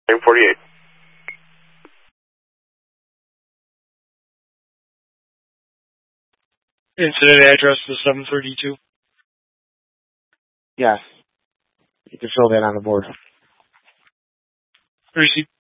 948. Incident address was 732. Yes. You can fill that on the board. Receipt.